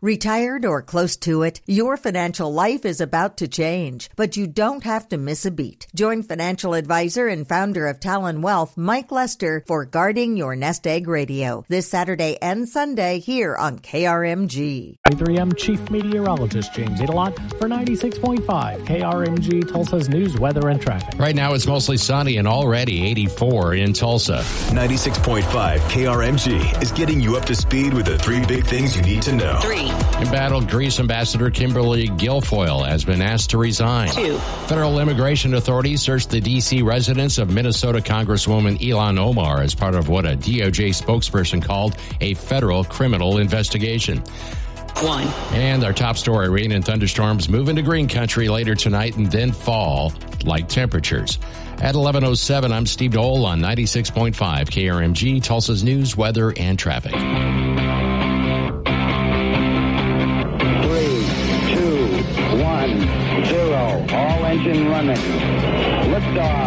Retired or close to it, your financial life is about to change, but you don't have to miss a beat. Join financial advisor and founder of Talon Wealth, Mike Lester, for Guarding Your Nest Egg Radio, this Saturday and Sunday here on KRMG. 3M Chief Meteorologist James Edelot for 96.5 KRMG, Tulsa's news, weather, and traffic. Right now it's mostly sunny and already 84 in Tulsa. 96.5 KRMG is getting you up to speed with the three big things you need to know. 3. Embattled Greece Ambassador Kimberly Guilfoyle has been asked to resign. 2. Federal immigration authorities searched the D.C. residence of Minnesota Congresswoman Ilhan Omar as part of what a DOJ spokesperson called a federal criminal investigation. 1. And our top story, rain and thunderstorms move into green country later tonight and then fall like temperatures. At 11:07, I'm Steve Dole on 96.5 KRMG, Tulsa's news, weather, and traffic. 3, 2, 1, 0. All engine running. Liftoff.